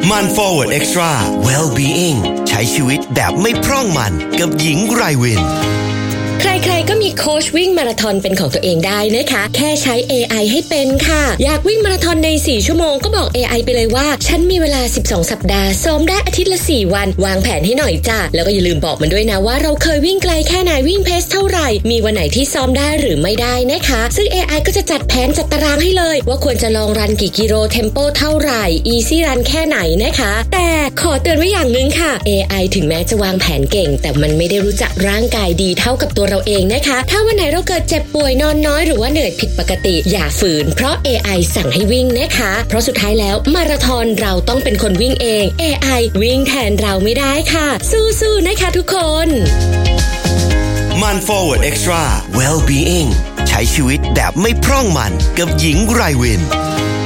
มัน Forward Extra Well-being ใช้ชีวิตแบบไม่พร่องมันกับหญิงไรวินใครๆก็มีโค้ชวิ่งมาราธอนเป็นของตัวเองได้นะคะแค่ใช้ AI ให้เป็นค่ะอยากวิ่งมาราธอนใน4ชั่วโมงก็บอก AI ไปเลยว่าฉันมีเวลา12สัปดาห์ซ้อมได้อาทิตย์ละ4วันวางแผนให้หน่อยจ้ะแล้วก็อย่าลืมบอกมันด้วยนะว่าเราเคยวิ่งไกลแค่ไหนวิ่งเพสเท่าไหร่มีวันไหนที่ซ้อมได้หรือไม่ได้นะคะซึ่ง AI ก็จะจัดแผนจัดตารางให้เลยว่าควรจะลองรันกี่กิโลเทมโปเท่าไหร่ Easy Run แค่ไหนนะคะแต่ขอเตือนไว้อย่างนึงค่ะ AI ถึงแม้จะวางแผนเก่งแต่มันไม่ได้รู้จักร่างกายดีเท่ากับตัวเราเองนะคะถ้าวันไหนเราเกิดเจ็บป่วยนอนน้อยหรือว่าเหนื่อยผิดปกติอย่าฝืนเพราะ AI สั่งให้วิ่งนะคะเพราะสุดท้ายแล้วมาราธอนเราต้องเป็นคนวิ่งเอง AI วิ่งแทนเราไม่ได้ค่ะสู้ๆนะคะทุกคนมัน Forward Extra Well-being ใช้ชีวิตแบบไม่พร่องมันกับหญิงไรวิน